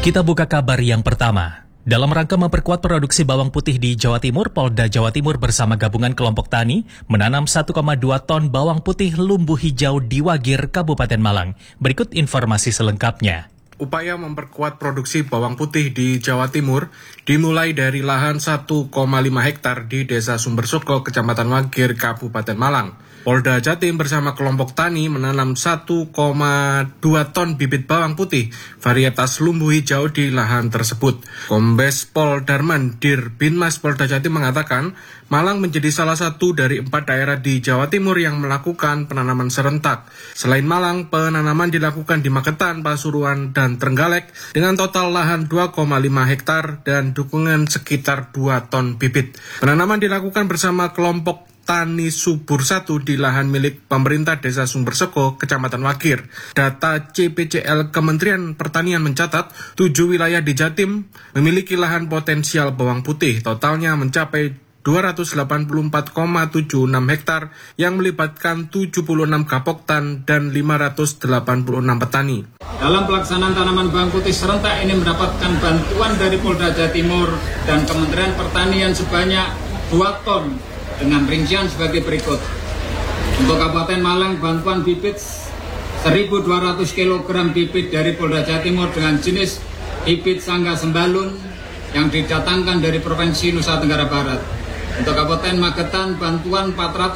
Kita buka kabar yang pertama. Dalam rangka memperkuat produksi bawang putih di Jawa Timur, Polda Jawa Timur bersama gabungan kelompok tani menanam 1,2 ton bawang putih lumbu hijau di Wagir, Kabupaten Malang. Berikut informasi selengkapnya. Upaya memperkuat produksi bawang putih di Jawa Timur dimulai dari lahan 1,5 hektar di Desa Sumbersoko, Kecamatan Wagir, Kabupaten Malang. Polda Jatim bersama kelompok tani menanam 1,2 ton bibit bawang putih varietas lumbu hijau di lahan tersebut. Kombes Pol Darman Dir Binmas Polda Jatim mengatakan, Malang menjadi salah satu dari 4 daerah di Jawa Timur yang melakukan penanaman serentak. Selain Malang, penanaman dilakukan di Magetan, Pasuruan, dan Trenggalek dengan total lahan 2,5 hektar dan dukungan sekitar 2 ton bibit. Penanaman dilakukan bersama kelompok Tani Subur 1 di lahan milik pemerintah Desa Sumbersoko, Kecamatan Wagir. Data CPCL Kementerian Pertanian mencatat 7 wilayah di Jatim memiliki lahan potensial bawang putih. Totalnya mencapai 284,76 hektar yang melibatkan 76 kapoktan dan 586 petani. Dalam pelaksanaan tanaman bawang putih serentak ini mendapatkan bantuan dari Polda Jawa Timur dan Kementerian Pertanian sebanyak 2 ton dengan rincian sebagai berikut. Untuk Kabupaten Malang, bantuan bibit 1.200 kg bibit dari Polda Jawa Timur dengan jenis bibit Sangga Sembalun yang didatangkan dari Provinsi Nusa Tenggara Barat. Untuk Kabupaten Magetan, bantuan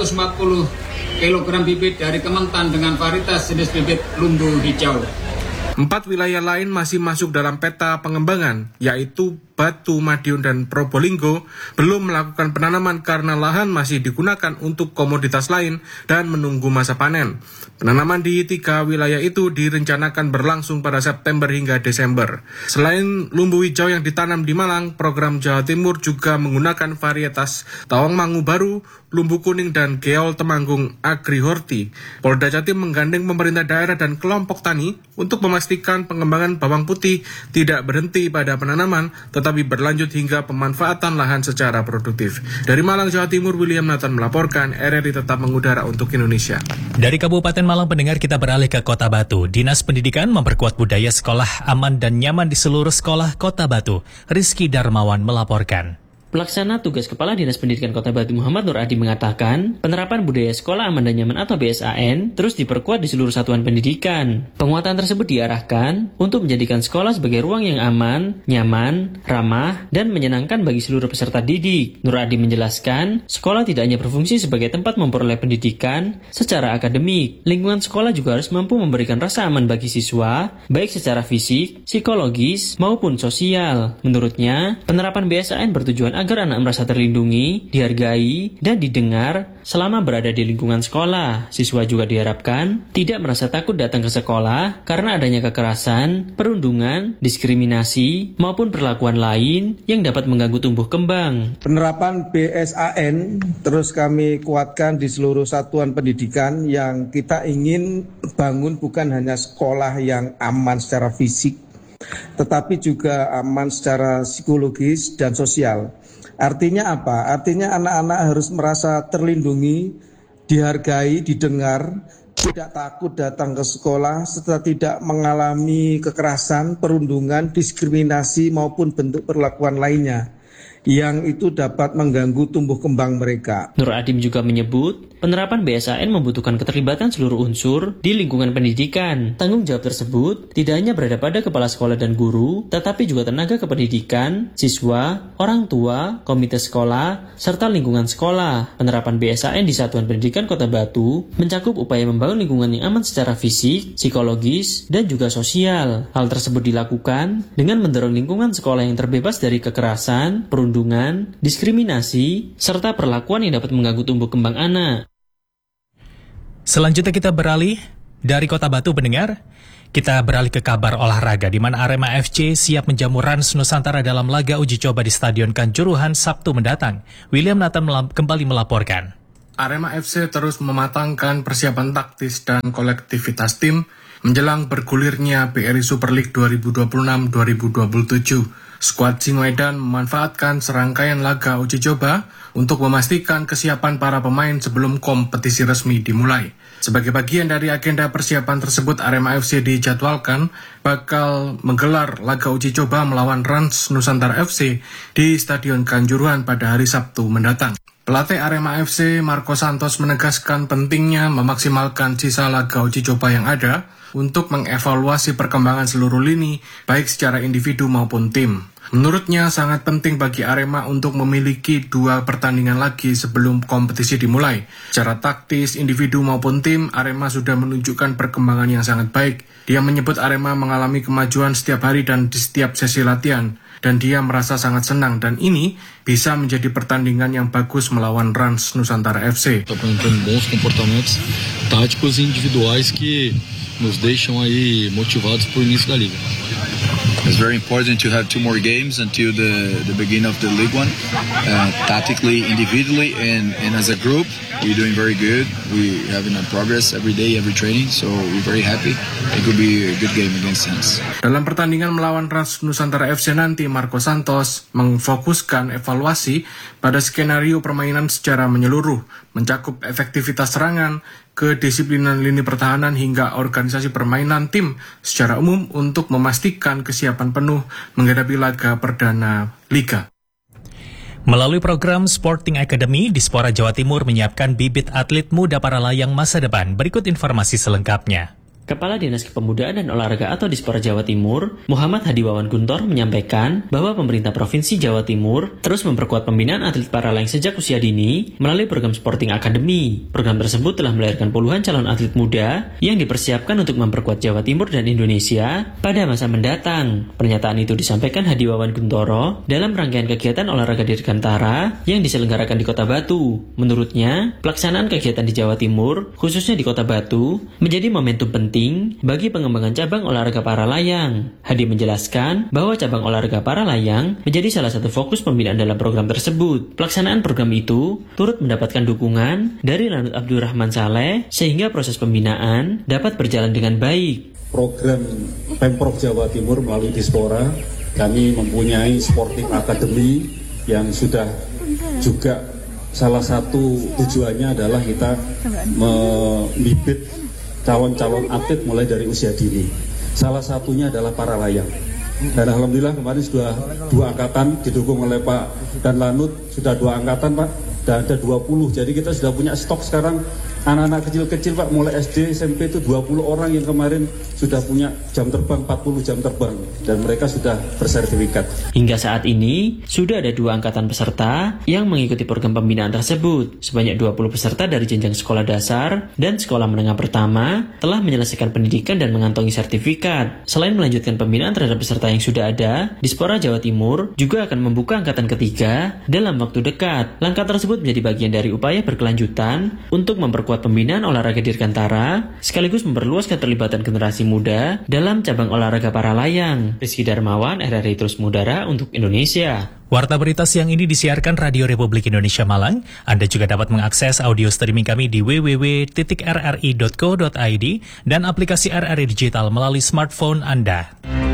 440 kg bibit dari Kementan dengan varietas jenis bibit lumbu hijau. 4 wilayah lain masih masuk dalam peta pengembangan, yaitu Batu, Madiun, dan Probolinggo belum melakukan penanaman karena lahan masih digunakan untuk komoditas lain dan menunggu masa panen. Penanaman di 3 wilayah itu direncanakan berlangsung pada September hingga Desember. Selain lumbu hijau yang ditanam di Malang, program Jawa Timur juga menggunakan varietas Tawang Mangu Baru, lumbu kuning, dan geol Temanggung Agri Horti. Polda Jatim menggandeng pemerintah daerah dan kelompok tani untuk memastikan pengembangan bawang putih tidak berhenti pada penanaman, tetapi berlanjut hingga pemanfaatan lahan secara produktif. Dari Malang, Jawa Timur, William Nathan melaporkan, RRI tetap mengudara untuk Indonesia. Dari Kabupaten Malang, pendengar, kita beralih ke Kota Batu. Dinas Pendidikan memperkuat budaya sekolah aman dan nyaman di seluruh sekolah Kota Batu. Rizky Darmawan melaporkan. Pelaksana tugas Kepala Dinas Pendidikan Kota Batu Muhammad Nur Adi mengatakan, penerapan budaya sekolah aman dan nyaman atau BSAN terus diperkuat di seluruh satuan pendidikan. Penguatan tersebut diarahkan untuk menjadikan sekolah sebagai ruang yang aman, nyaman, ramah, dan menyenangkan bagi seluruh peserta didik. Nur Adi menjelaskan, sekolah tidak hanya berfungsi sebagai tempat memperoleh pendidikan secara akademik. Lingkungan sekolah juga harus mampu memberikan rasa aman bagi siswa, baik secara fisik, psikologis, maupun sosial. Menurutnya, penerapan BSAN bertujuan agar anak merasa terlindungi, dihargai, dan didengar selama berada di lingkungan sekolah. Siswa juga diharapkan tidak merasa takut datang ke sekolah karena adanya kekerasan, perundungan, diskriminasi, maupun perlakuan lain yang dapat mengganggu tumbuh kembang. Penerapan BSAN terus kami kuatkan di seluruh satuan pendidikan yang kita ingin bangun bukan hanya sekolah yang aman secara fisik, tetapi juga aman secara psikologis dan sosial. Artinya apa? Artinya anak-anak harus merasa terlindungi, dihargai, didengar, tidak takut datang ke sekolah, serta tidak mengalami kekerasan, perundungan, diskriminasi maupun bentuk perlakuan lainnya yang itu dapat mengganggu tumbuh kembang mereka. Nur Adim juga menyebut, penerapan BSAN membutuhkan keterlibatan seluruh unsur di lingkungan pendidikan. Tanggung jawab tersebut tidak hanya berada pada kepala sekolah dan guru, tetapi juga tenaga kependidikan, siswa, orang tua, komite sekolah, serta lingkungan sekolah. Penerapan BSAN di Satuan Pendidikan Kota Batu mencakup upaya membangun lingkungan yang aman secara fisik, psikologis, dan juga sosial. Hal tersebut dilakukan dengan mendorong lingkungan sekolah yang terbebas dari kekerasan, perundungan, diskriminasi, serta perlakuan yang dapat mengganggu tumbuh kembang anak. Selanjutnya kita beralih dari Kota Batu, pendengar. Kita beralih ke kabar olahraga, di mana Arema FC siap menjamu Rans Nusantara dalam laga uji coba di Stadion Kanjuruhan Sabtu mendatang. William Nathan kembali melaporkan. Arema FC terus mematangkan persiapan taktis dan kolektivitas tim menjelang bergulirnya BRI Super League 2026-2027. Skuad Singoedan memanfaatkan serangkaian laga uji coba untuk memastikan kesiapan para pemain sebelum kompetisi resmi dimulai. Sebagai bagian dari agenda persiapan tersebut, Arema FC dijadwalkan bakal menggelar laga uji coba melawan Rans Nusantara FC di Stadion Kanjuruhan pada hari Sabtu mendatang. Pelatih Arema FC Marco Santos menegaskan pentingnya memaksimalkan sisa laga uji coba yang ada untuk mengevaluasi perkembangan seluruh lini, baik secara individu maupun tim. Menurutnya sangat penting bagi Arema untuk memiliki 2 pertandingan lagi sebelum kompetisi dimulai. Secara taktis, individu maupun tim, Arema sudah menunjukkan perkembangan yang sangat baik. Dia menyebut Arema mengalami kemajuan setiap hari dan di setiap sesi latihan. Dan dia merasa sangat senang dan ini bisa menjadi pertandingan yang bagus melawan Rans Nusantara FC. Apresentando bons comportamentos táticos e individuais que nos deixam aí motivados para o início da liga. It's very important to have 2 more games until the beginning of the League One. Tactically, individually, and as a group, we're doing very good. We having a progress every day, every training, so we're very happy. It could be a good game against Rans. Dalam pertandingan melawan Rans Nusantara FC nanti, Marco Santos memfokuskan evaluasi pada skenario permainan secara menyeluruh, mencakup efektivitas serangan, kedisiplinan lini pertahanan hingga organisasi permainan tim secara umum untuk memastikan kesiapan penuh menghadapi laga perdana Liga. Melalui program Sporting Academy, Dispora Jawa Timur menyiapkan bibit atlet muda para layang masa depan. Berikut informasi selengkapnya. Kepala Dinas Kepemudaan dan Olahraga atau Dispora Jawa Timur, Muhammad Hadi Wawan Guntor menyampaikan bahwa pemerintah Provinsi Jawa Timur terus memperkuat pembinaan atlet para layang sejak usia dini melalui program Sporting Academy. Program tersebut telah melahirkan puluhan calon atlet muda yang dipersiapkan untuk memperkuat Jawa Timur dan Indonesia pada masa mendatang. Pernyataan itu disampaikan Hadi Wawan Guntoro dalam rangkaian kegiatan olahraga dirgantara yang diselenggarakan di Kota Batu. Menurutnya, pelaksanaan kegiatan di Jawa Timur, khususnya di Kota Batu, menjadi momentum penting bagi pengembangan cabang olahraga para layang. Hadi menjelaskan bahwa cabang olahraga para layang menjadi salah satu fokus pembinaan dalam program tersebut. Pelaksanaan program itu turut mendapatkan dukungan dari Lanut Abdurrahman Saleh sehingga proses pembinaan dapat berjalan dengan baik. Program Pemprov Jawa Timur melalui Dispora, kami mempunyai Sporting Academy yang sudah juga salah satu tujuannya adalah kita membibit calon-calon atlet mulai dari usia dini. Salah satunya adalah para layang. Dan alhamdulillah kemarin sudah 2 angkatan didukung oleh Pak dan Lanut, sudah 2 angkatan Pak, dan ada 20. Jadi kita sudah punya stok sekarang anak-anak kecil-kecil Pak, mulai SD, SMP itu 20 orang yang kemarin sudah punya jam terbang, 40 jam terbang, dan mereka sudah bersertifikat. Hingga saat ini, sudah ada 2 angkatan peserta yang mengikuti program pembinaan tersebut. Sebanyak 20 peserta dari jenjang sekolah dasar dan sekolah menengah pertama telah menyelesaikan pendidikan dan mengantongi sertifikat. Selain melanjutkan pembinaan terhadap peserta yang sudah ada, Dispora Jawa Timur juga akan membuka angkatan ketiga dalam waktu dekat. Langkah tersebut menjadi bagian dari upaya berkelanjutan untuk memperkuat pembinaan olahraga dirgantara, sekaligus memperluas keterlibatan generasi muda dalam cabang olahraga para layang. Rizky Darmawan, RRI Terus Mudara untuk Indonesia. Warta berita siang ini disiarkan Radio Republik Indonesia Malang. Anda juga dapat mengakses audio streaming kami di www.rri.co.id dan aplikasi RRI Digital melalui smartphone Anda.